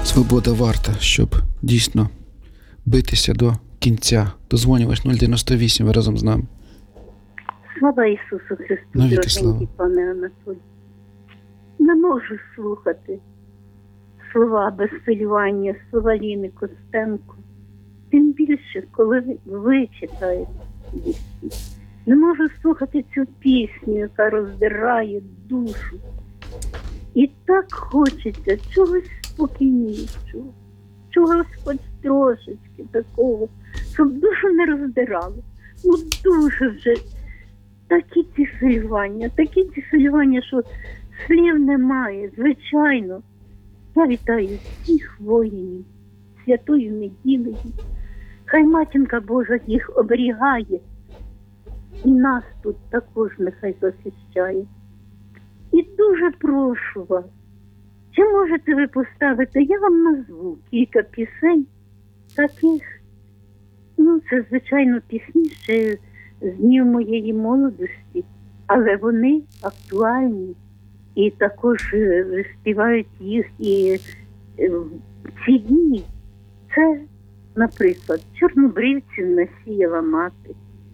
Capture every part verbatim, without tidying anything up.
Свобода варта, щоб дійсно битися до кінця. Дозвонювач нуль дев'яносто вісім, ви разом з нами. Слава Ісусу Христу, Навіки слава. дорогенький пане Анатолій. Не можу слухати слова без хвилювання, слова Ліни Костенко. Тим більше, коли ви читаєте вісті. Не можу слухати цю пісню, яка роздирає душу. І так хочеться чогось спокійнішого, чогось хоч трошечки такого, щоб душу не роздирало. Ну дуже вже такі ці хвилювання, такі ці хвилювання, що слів немає, звичайно. Я вітаю всіх воїнів святою неділею. Хай Матінка Божа їх оберігає. І нас тут також нехай захищає. І дуже прошу вас, чи можете ви поставити, я вам назву кілька пісень таких, ну це звичайно пісні ще з днів моєї молодості, але вони актуальні і також е, співають їх і е, в ці дні. Це, наприклад, чорнобривців насіяла мати.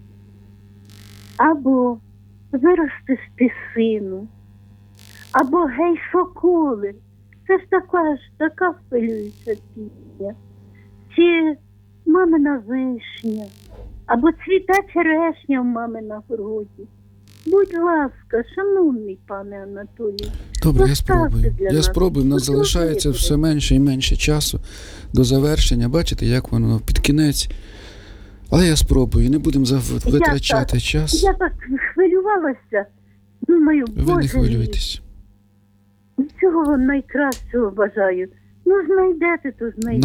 Або виростеш ти сину, або гей соколи. Це ж така ж, така хвилююча пісня. Чи мамина вишня, або цвіта черешня в мамина городі. Будь ласка, шановний пане Анатолій. Добре, я поставте спробую. для Я нас. спробую. У нас Послухайте. залишається все менше і менше часу до завершення. Бачите, як воно під кінець. Але я спробую. Не будемо зав- витрачати так, час. Я так хвилювалася. Думаю, Ви не Боже, хвилюйтесь. всього вам найкращого бажаю. Ну, знайдете, то знайдете.